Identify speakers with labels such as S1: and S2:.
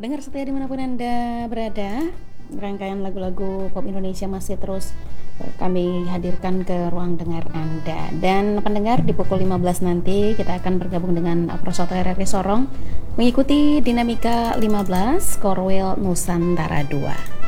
S1: Pendengar setia dimanapun Anda berada, rangkaian lagu-lagu pop Indonesia masih terus kami hadirkan ke ruang dengar Anda. Dan pendengar, di pukul 15 nanti kita akan bergabung dengan Prosoto RRI Sorong mengikuti Dinamika 15 Korwil Nusantara 2.